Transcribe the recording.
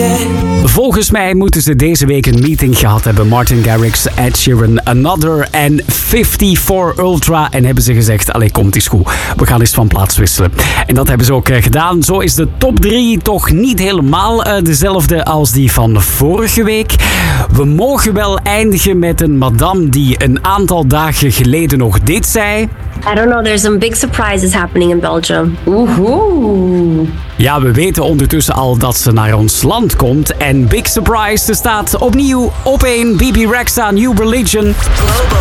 Volgens mij moeten ze deze week een meeting gehad hebben. Martin Garrix, Ed Sheeran, Another en 54 Ultra. En hebben ze gezegd, allee, komt eens goed. We gaan eens van plaats wisselen. En dat hebben ze ook gedaan. Zo is de top 3 toch niet helemaal dezelfde als die van vorige week. We mogen wel eindigen met een madame die een aantal dagen geleden nog dit zei. I don't know, there's some big surprises happening in Belgium. Woehoe. Ja, we weten ondertussen al dat ze naar ons land komt. En big surprise, ze staat opnieuw op 1. BB Rexha, New Religion. Global